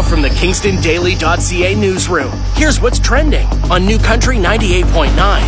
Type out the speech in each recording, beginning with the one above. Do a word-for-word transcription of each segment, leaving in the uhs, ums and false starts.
Now from the Kingston Daily dot C A newsroom, here's what's trending on New Country ninety-eight point nine.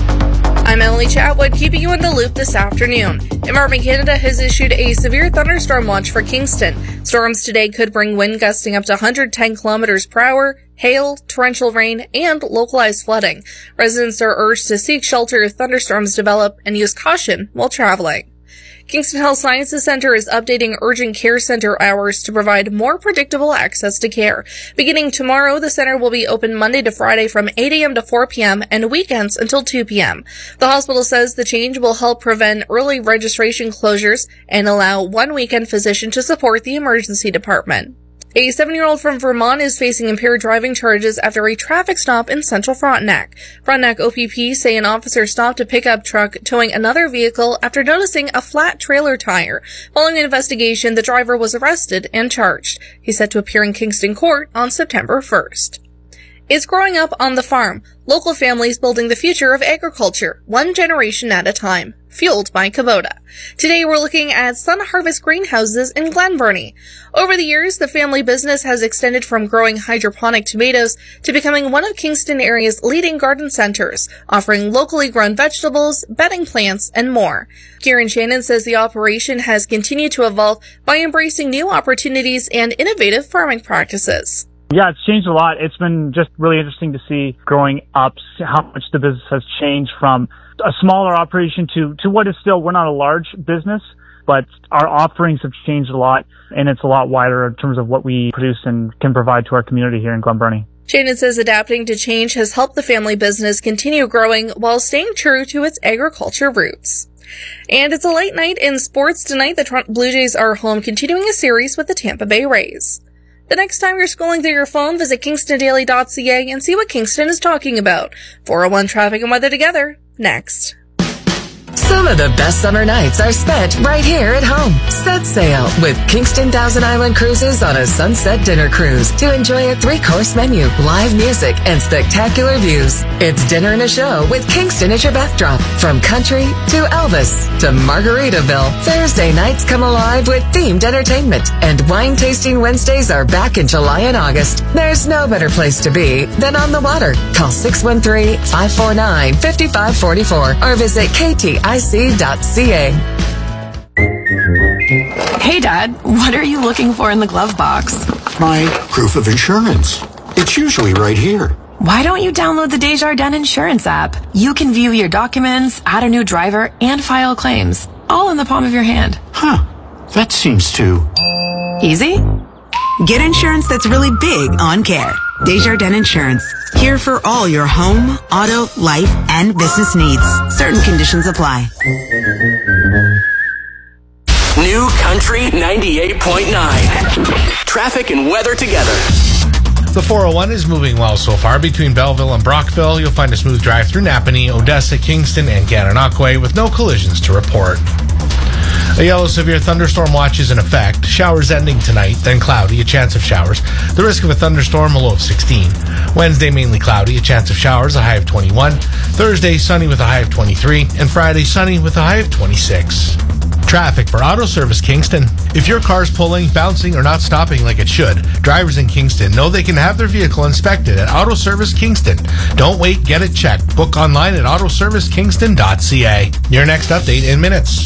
I'm Emily Chatwood, keeping you in the loop this afternoon. Environment Canada has issued a severe thunderstorm watch for Kingston. Storms today could bring wind gusting up to one hundred ten kilometers per hour, hail, torrential rain, and localized flooding. Residents are urged to seek shelter if thunderstorms develop and use caution while traveling. Kingston Health Sciences Center is updating urgent care center hours to provide more predictable access to care. Beginning tomorrow, the center will be open Monday to Friday from eight a.m. to four p.m. and weekends until two p.m. The hospital says the change will help prevent early registration closures and allow one weekend physician to support the emergency department. A seven-year-old from Vermont is facing impaired driving charges after a traffic stop in central Frontenac. Frontenac O P P say an officer stopped a pickup truck towing another vehicle after noticing a flat trailer tire. Following an investigation, the driver was arrested and charged. He's set to appear in Kingston Court on September first. It's growing up on the farm. Local families building the future of agriculture, one generation at a time. Fueled by Kubota. Today we're looking at Sun Harvest greenhouses in Glen Burnie. Over the years, the family business has extended from growing hydroponic tomatoes to becoming one of Kingston area's leading garden centers, offering locally grown vegetables, bedding plants, and more. Kieran Shannon says the operation has continued to evolve by embracing new opportunities and innovative farming practices. Yeah, it's changed a lot. It's been just really interesting to see growing up how much the business has changed from a smaller operation to, to what is still, we're not a large business, but our offerings have changed a lot, and it's a lot wider in terms of what we produce and can provide to our community here in Glen Burnie. Shannon says adapting to change has helped the family business continue growing while staying true to its agriculture roots. And it's a late night in sports tonight. The Toronto Blue Jays are home, continuing a series with the Tampa Bay Rays. The next time you're scrolling through your phone, visit Kingston Daily dot C A and see what Kingston is talking about. four oh one Traffic and Weather together, next. Some of the best summer nights are spent right here at home. Set sail with Kingston Thousand Island Cruises on a sunset dinner cruise to enjoy a three-course menu, live music, and spectacular views. It's dinner and a show with Kingston as your backdrop. From country to Elvis to Margaritaville, Thursday nights come alive with themed entertainment, and wine tasting Wednesdays are back in July and August. There's no better place to be than on the water. Call six one three, five four nine, five five four four or visit K T I C dot C A. Hey, Dad, what are you looking for in the glove box? My proof of insurance. It's usually right here. Why don't you download the Desjardins Insurance app? You can view your documents, add a new driver, and file claims, all in the palm of your hand. Huh. That seems too easy. Get insurance that's really big on care. Desjardins Insurance. Here for all your home, auto, life, and business needs. Certain conditions apply. New Country ninety-eight point nine. Traffic and weather together. The four oh one is moving well so far. Between Belleville and Brockville, you'll find a smooth drive through Napanee, Odessa, Kingston, and Gananoque with no collisions to report. A yellow severe thunderstorm watch is in effect. Showers ending tonight, then cloudy, a chance of showers. The risk of a thunderstorm, a low of sixteen. Wednesday, mainly cloudy, a chance of showers, a high of twenty-one. Thursday, sunny with a high of twenty-three. And Friday, sunny with a high of twenty-six. Traffic for Auto Service Kingston. If your car's pulling, bouncing, or not stopping like it should, drivers in Kingston know they can have their vehicle inspected at Auto Service Kingston. Don't wait, get it checked. Book online at auto service kingston dot C A. Your next update in minutes.